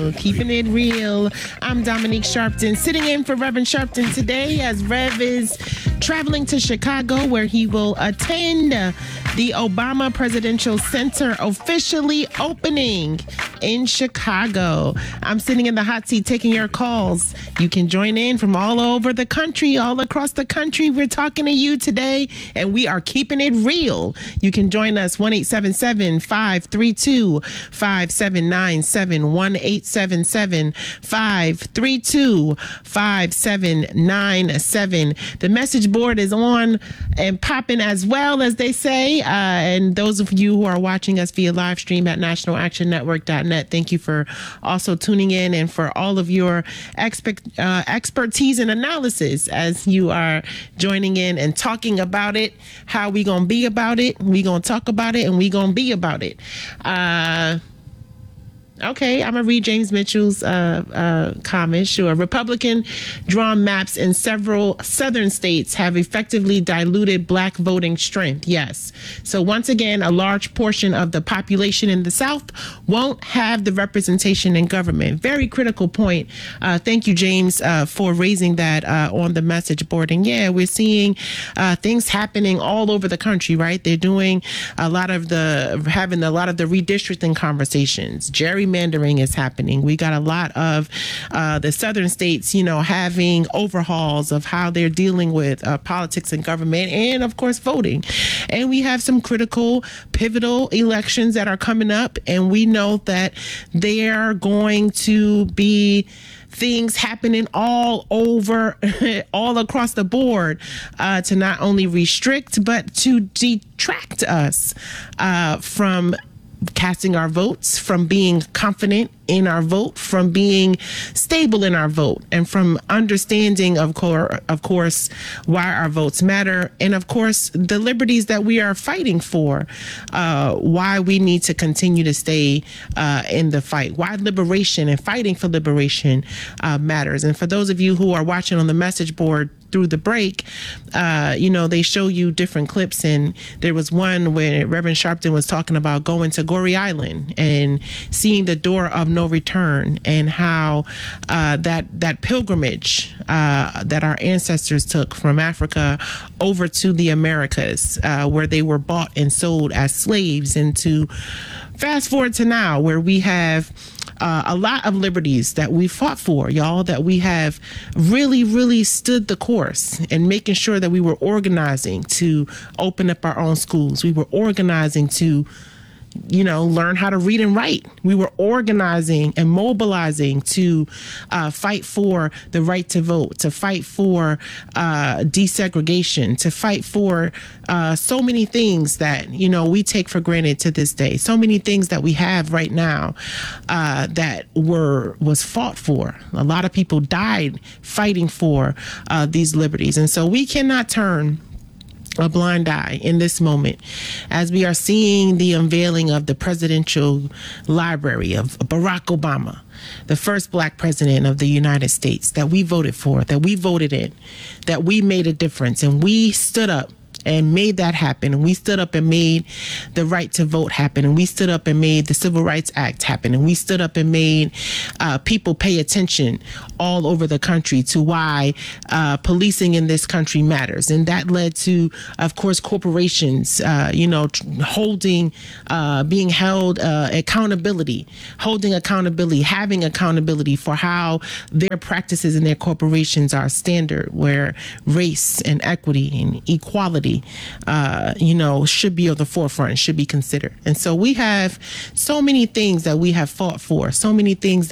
Keeping it real. I'm Dominique Sharpton, sitting in for Reverend Sharpton today as Rev is traveling to Chicago, where he will attend the Obama Presidential Center officially opening in Chicago. I'm sitting in the hot seat taking your calls. You can join in from all over the country, all across the country. We're talking to you today, and we are keeping it real. You can join us 1-877-532-5797, 1-877-532-5797. The message board is on and popping as well, as they say. And those of you who are watching us via live stream at nationalactionnetwork.net, thank you for also tuning in and for all of your expertise and analysis as you are joining in and talking about it. How we gonna be about it? We gonna talk about it, and we gonna be about it. Okay, I'm going to read James Mitchell's comment. Sure. Republican drawn maps in several southern states have effectively diluted black voting strength. Yes. So once again, a large portion of the population in the South won't have the representation in government. Very critical point. Thank you, James, for raising that on the message board. And yeah, we're seeing things happening all over the country, right? They're doing having a lot of the redistricting conversations. Gerrymandering is happening. We got a lot of the southern states, having overhauls of how they're dealing with politics and government, and of course voting. And we have some critical, pivotal elections that are coming up, and we know that they are going to be things happening all over, all across the board, to not only restrict, but to detract us from casting our votes, from being confident in our vote, from being stable in our vote, and from understanding, of course, why our votes matter, and of course, the liberties that we are fighting for, why we need to continue to stay in the fight, why liberation and fighting for liberation matters. And for those of you who are watching on the message board through the break, they show you different clips, and there was one where Reverend Sharpton was talking about going to Goree Island and seeing the door of no return, and how that pilgrimage that our ancestors took from Africa over to the Americas, where they were bought and sold as slaves, and to fast forward to now, where we have a lot of liberties that we fought for, y'all, that we have really, really stood the course, and making sure that we were organizing to open up our own schools. We were organizing to learn how to read and write. We were organizing and mobilizing to fight for the right to vote, to fight for desegregation, to fight for so many things that, we take for granted to this day. So many things that we have right now that was fought for. A lot of people died fighting for these liberties. And so we cannot turn a blind eye in this moment as we are seeing the unveiling of the presidential library of Barack Obama, the first black president of the United States that we voted for, that we voted in, that we made a difference, and we stood up and made that happen. And we stood up and made the right to vote happen. And we stood up and made the Civil Rights Act happen. And we stood up and made people pay attention all over the country to why policing in this country matters. And that led to, of course, corporations, holding, being held accountability, having accountability for how their practices in their corporations are standard, where race and equity and equality should be on the forefront, should be considered. And so we have so many things that we have fought for, so many things